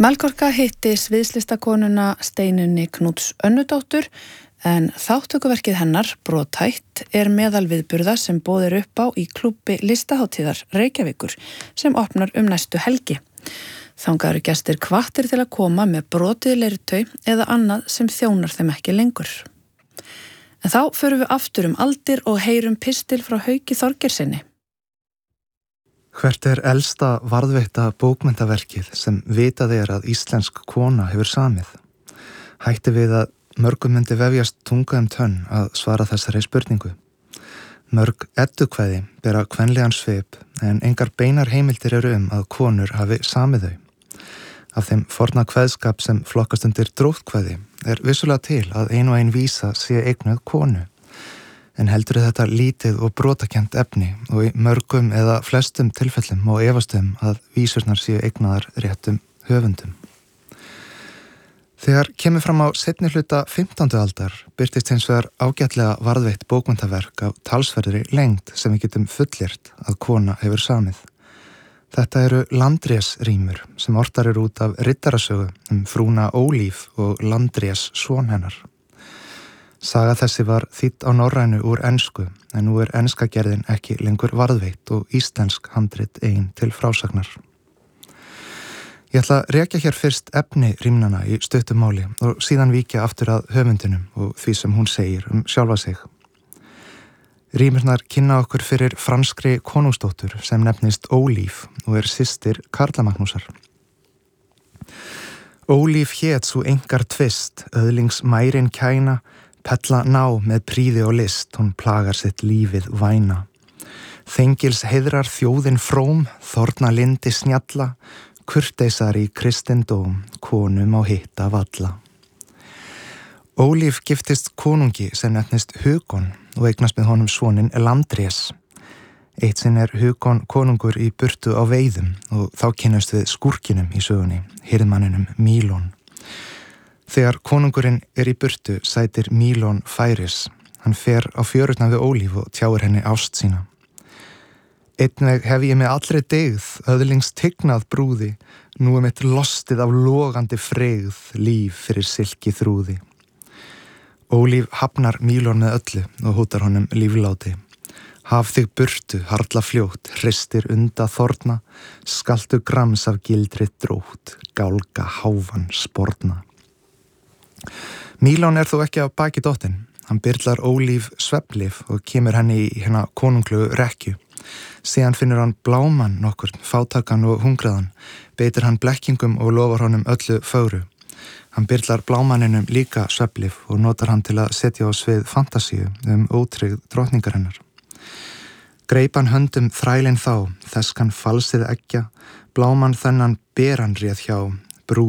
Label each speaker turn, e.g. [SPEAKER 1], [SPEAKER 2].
[SPEAKER 1] Melkorka hitti sviðslistakonuna Steinunni Knúts Önnudóttur en þátttökuverkið hennar, Brothætt, meðal viðburða sem boðið upp á í klúbbi Listahátíðar Reykjavíkur sem opnar næstu helgi. Þangað eru gestir hvattir til að koma með brotið leirtau eða annað sem þjónar þeim ekki lengur. En þá förum við aftur aldir og heyrum pistil frá Hauki Þorgeirssyni.
[SPEAKER 2] Hvert elsta varðveitta bókmenntaverkið sem vitað að íslensk kona hefur samið? Hætti við að mörgum myndi vefjast tunga tönn að svara þessari spurningu. Mörg eddukvæði bera kvenlegan svip en engar beinar heimildir eru að konur hafi samið þau. Af þeim forna kveðskap sem flokkast undir dróttkvæði vissulega til að ein og ein vísa sé eignuð konu. En heldur þetta lítið og brotakent efni og í mörgum eða flestum tilfellum og efast að vísurnar séu eignaðar réttum höfundum. Þegar kemur fram á seinni hluta 15. aldar birtist hins vegar ágætlega varðveitt bókmenntaverk af talsverðri lengd sem við getum fullyrt að kona hefur samið. Þetta eru Landrésrímur sem ortar eru út af riddarasögu frúna Ólíf og Landrés son hennar. Saga þessi var þýdd á norrænu úr ensku en nú enska gerðin ekki lengur varðveitt og íslensk handrit ein til frásagnar. Ég ætla að rekja hér fyrst efni rímnanna í stuttu máli og síðan víkja aftur að höfundinum og því sem hún segir sjálfa sig. Rímurnar kynna okkur fyrir franskri konungsdóttur sem nefnist Ólíf og systir Karla Magnúsar. Ólíf hét sú engar tvist, öðlings mærin kæna, pella ná með príði og list, hún plagar sitt lífið væna. Þengils heiðrar þjóðin fróm, þorna lindi snjalla, kurteisar í kristindóm, konum á hitta valla. Ólíf giftist konungi sem nefnist Hugón og eignast með honum soninn Landrés. Eitt sinn Hugón konungur í burtu á veiðum og þá kynnumst við skúrkinum í sögunni, hirðmanninum Mílón. Þegar konungurinn í burtu sætir Mílón færis. Hann fer á fjörurnar við Ólíf og tjáir henni ást sína. Einveg hef ég með allri dygð, öðlings tignað brúði, nú mitt lostið af logandi freyð, líf fyrir silki þrúði. Ólíf hafnar Mílón með öllu og hótar honum lífláti. Haf þig burtu, harla fljótt, hristir unda þorna, skaltu grams af gildri drótt, gálga háfan sporna. Mílón þó ekki af baki dottin. Hann byrlar Ólíf svefnlyf og kemur henni í konunglu rekkju. Síðan finnur hann blámann nokkurn, fátækan og hungraðan, beitir hann blekkingum og lofar honum öllu fögru. Hann byrlar blámanninum líka svefnlyf og notar hann til að setja á svið fantasíu ótryggð drottningar hennar. Greip hann höndum þrælinn þá, þess kann falsið eggja, blámann þennan ber hann réð hjá,